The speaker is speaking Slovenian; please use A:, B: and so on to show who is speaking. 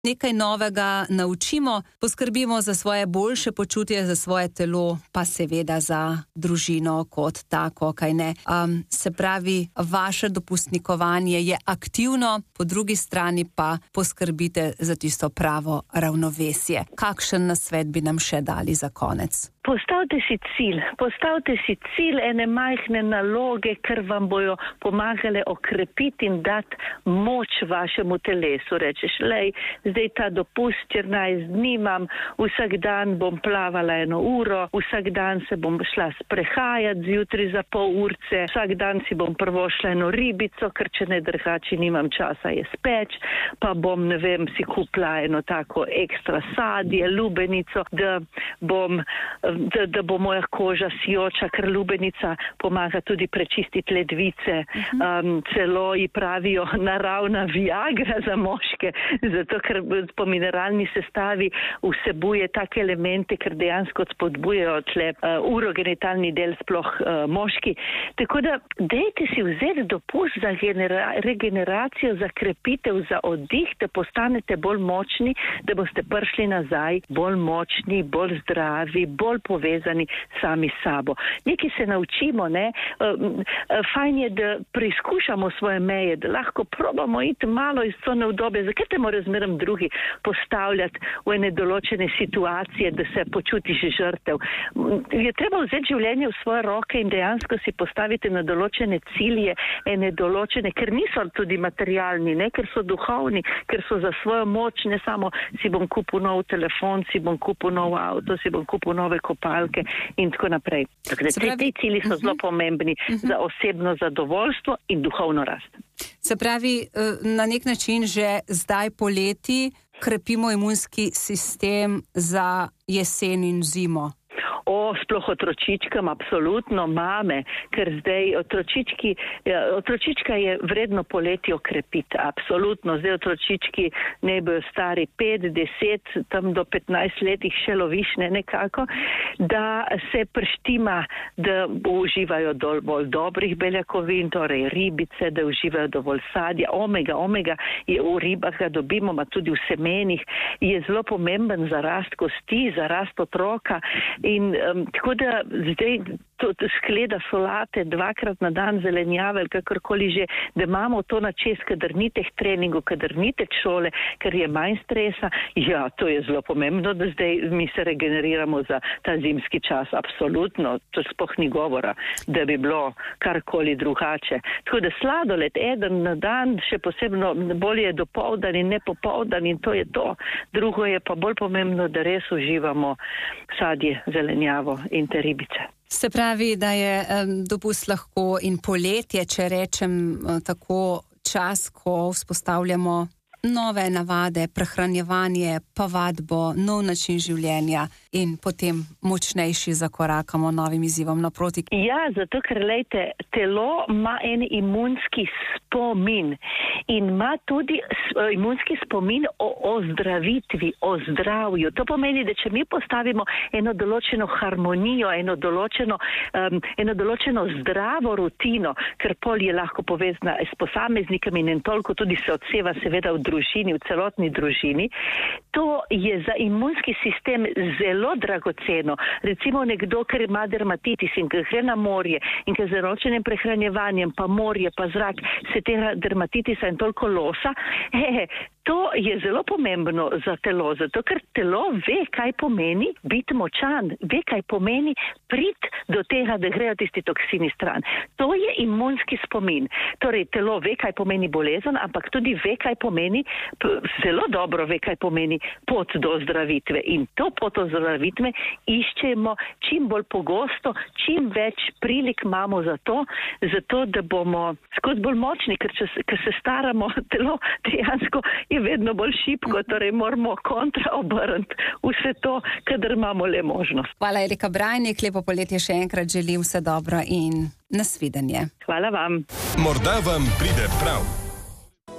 A: nekaj novega naučimo, poskrbimo za svoje boljše počutje, za svoje telo, pa seveda za družino kot tako, kaj ne. Se pravi, vaše dopustnikovanje je aktivno, po drugi strani pa poskrbite za tisto pravo ravnovesje. Kakšen nasvet bi nam še dali za konec?
B: Postavite si cilj, ene majhne naloge, ker vam bojo pomagale okrepiti in dati moč vašemu telesu. Rečeš, zdaj ta dopust 14 dni imam, vsak dan bom plavala 1 uro, vsak dan se bom šla sprehajati zjutraj za pol urce, vsak dan si bom prvo šla 1 ribico, ker če ne drugače nimam časa je speč, pa bom, si kupila 1 tako ekstra sadje, lubenico, da bo moja koža sijoča, ker lubenica pomaga tudi prečistiti ledvice. Celo ji pravijo naravna viagra za moške, zato ker po mineralni sestavi vsebuje take elemente, ker dejansko spodbujajo urogenitalni del sploh moški. Tako da dajte si vzeti dopust za regeneracijo, za krepitev, za oddih, da postanete bolj močni, da boste prišli nazaj bolj močni, bolj zdravi, bolj povezani sami s sabo. Nekaj se naučimo, fajn je, da preizkušamo svoje meje, da lahko probamo iti malo iz cone obdobja. Zakaj te mora zmeraj drugi postavljati v ene določene situacije, da se počutiš žrtev? Je treba vzeti življenje v svoje roke in dejansko si postaviti na določene cilje, ene določene, ker niso tudi materialni, ker so duhovni, ker so za svojo moč, ne samo si bom kupil nov telefon, si bom kupil nov avto, si bom kupil nove kopalke in tako naprej. Tako da te cilji so zelo pomembni za osebno zadovoljstvo in duhovno rast.
A: Se pravi, na nek način že zdaj poleti krepimo imunski sistem za jesen in zimo.
B: Sploh otročičkam, absolutno, mame, ker zdaj otročička je vredno poleti okrepiti, absolutno. Zdaj otročički ne bojo stari 5, 10, tam do 15 let jih še loviš, nekako, da se prštima, da uživajo bolj dobrih beljakovin, torej ribice, da uživajo dovolj sadja. Omega je v ribah, ga dobimo, ma tudi v semenih, je zelo pomemben za rast kosti, za rast otroka in tako da zdaj skleda solate 2-krat na dan, zelenjave ali kakorkoli že, da imamo to na čez, kadar ni teh treningov, kadar ni teh šole, ker je manj stresa. Ja, to je zelo pomembno, da zdaj mi se regeneriramo za ta zimski čas. Absolutno, to sploh ni govora, da bi bilo karkoli drugače. Tako da sladoled, 1 na dan, še posebno bolje je dopoldan in ne popoldan in to je to. Drugo je pa bolj pomembno, da res uživamo sadje, zelenjavo in te ribice.
A: Se pravi, da je dopust lahko in poletje, če rečem tako, čas, ko vzpostavljamo nove navade, prehranjevanje, pa vadbo, nov način življenja in potem močnejši zakorakamo novim izzivom naproti.
B: Ja, zato ker, telo ima en imunski spomin in ima tudi imunski spomin o ozdravitvi, o zdravju. To pomeni, da če mi postavimo eno določeno harmonijo, eno določeno zdravo rutino, ker pol je lahko povezana s posameznikom in toliko tudi se odseva seveda v družini, v celotni družini, to je za imunski sistem zelo dragoceno. Recimo nekdo, ker ima dermatitis in ker gre na morje in ker z naročenim prehranjevanjem, pa morje, pa zrak, se tega dermatitisa in toliko losa, to je zelo pomembno za telo, zato ker telo ve, kaj pomeni biti močan, ve, kaj pomeni priti do tega, da grejo tisti toksini stran. To je imunski spomin. Torej, telo ve, kaj pomeni bolezen, ampak tudi ve, kaj pomeni, zelo dobro ve, kaj pomeni pot do ozdravitve. In to pot do ozdravitve iščemo čim bolj pogosto, čim več prilik imamo za to, da bomo skozi bolj močni, ker se staramo, telo dejansko je vedno bolj šibko, torej moramo kontra obrniti vse to, kadar imamo le možnost.
A: Hvala, Erika Brajnik, lepo poletje še enkrat želim, vse dobro in nasvidenje.
B: Hvala vam.
C: Morda vam pride prav.